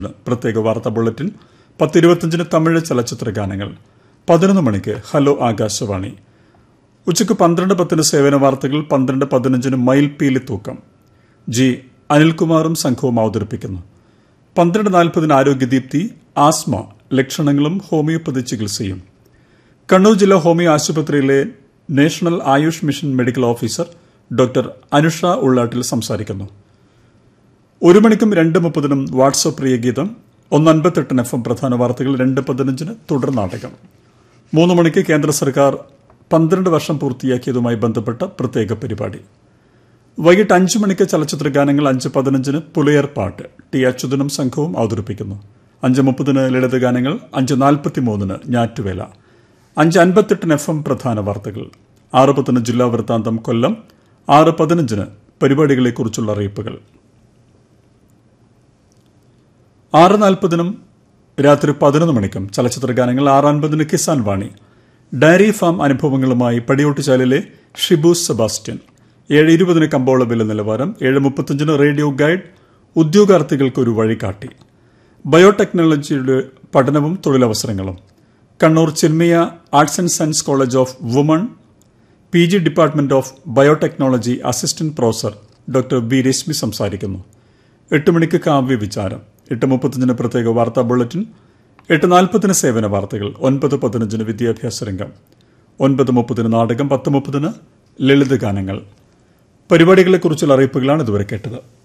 പ്രത്യേക വാർത്താ ബുള്ളറ്റിൻ 10:25 തമിഴ് ചലച്ചിത്ര ഗാനങ്ങൾ. 11 മണിക്ക് ഹലോ ആകാശവാണി. ഉച്ചയ്ക്ക് 12:10 സേവന വാർത്തകൾ. 12:15 മയിൽപീലി തൂക്കം. ജി അനിൽകുമാറും സംഘവും അവതരിപ്പിക്കുന്നു. 12:40 ആരോഗ്യദീപ്തി. ആസ്മ ലക്ഷണങ്ങളും ഹോമിയോപ്പതി ചികിത്സയും. കണ്ണൂർ ജില്ലാ ഹോമിയോ ആശുപത്രിയിലെ national Ayush mission medical officer doctor Anusha Ullattil സംസാരിക്കുന്നു. 1 മണിക്കും 2:30 വാട്സ്ആപ്പ് പ്രിയഗീതം. 1:58 FM പ്രധാന വാർത്തകൾ. 2:15 തുടർ നാടകം. 3 മണിക്ക് കേന്ദ്ര സർക്കാർ 12 വർഷം പൂർത്തിയാക്കിയതുമായി ബന്ധപ്പെട്ട പ്രത്യേക പരിപാടി. വൈകിട്ട് 5 മണിക്ക് ചലച്ചിത്ര ഗാനങ്ങൾ. 5:15 പുലയർപ്പാട്ട്. ടി അച്യുതനും സംഘവും അവതരിപ്പിക്കുന്നു. 5:30 ലളിതഗാനങ്ങൾ. 5:43 ഞാറ്റുവേല. 5:58 FM പ്രധാന വാർത്തകൾ. 6:10 ജില്ലാ വൃത്താന്തം കൊല്ലം. 6:15 പരിപാടികളെക്കുറിച്ചുള്ള അറിയിപ്പുകൾ. 6:40 രാത്രി 11 മണിക്കും ചലച്ചിത്ര ഗാനങ്ങൾ. 6:50 കിസാൻ വാണി. Dairy farm അനുഭവങ്ങളുമായി പടിയോട്ടുചാലിലെ Shibu Sebastian. 7:20 കമ്പോള വില നിലവാരം. 7:35 റേഡിയോ ഗൈഡ്. ഉദ്യോഗാർത്ഥികൾക്ക് ഒരു വഴികാട്ടി. ബയോടെക്നോളജിയുടെ പഠനവും തൊഴിലവസരങ്ങളും. Kannur Chinmaya arts and science college of woman PG department of biotechnology assistant professor doctor B Rashmi സംസാരിക്കുന്നു. 8 മണിക്ക് കാവ്യ വിചാരം. 8:35 പ്രത്യേക വാർത്താ ബുള്ളറ്റിൻ. 8:40 സേവന വാർത്തകൾ. 9:15 വിദ്യാഭ്യാസ രംഗം. 9:30 നാടകം. 10:30 ലളിതഗാനങ്ങൾ. പരിപാടികളെക്കുറിച്ചുള്ള അറിയിപ്പുകളാണ് ഇതുവരെ കേട്ടത്.